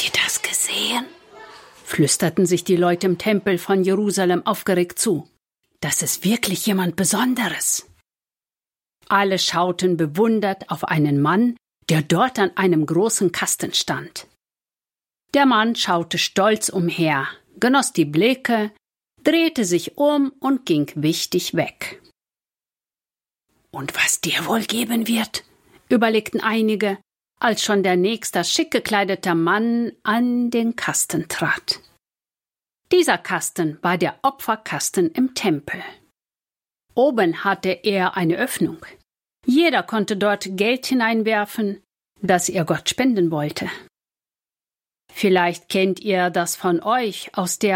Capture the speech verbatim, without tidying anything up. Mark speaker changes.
Speaker 1: ihr das gesehen?, flüsterten sich die Leute im Tempel von Jerusalem aufgeregt zu. Das ist wirklich jemand Besonderes. Alle schauten bewundert auf einen Mann, der dort an einem großen Kasten stand. Der Mann schaute stolz umher, genoss die Blicke, drehte sich um und ging wichtig weg. Und was der wohl geben wird, überlegten einige, als schon der nächste schick gekleideter Mann an den Kasten trat. Dieser Kasten war der Opferkasten im Tempel. Oben hatte er eine Öffnung. Jeder konnte dort Geld hineinwerfen, das er Gott spenden wollte. Vielleicht kennt ihr das von euch aus der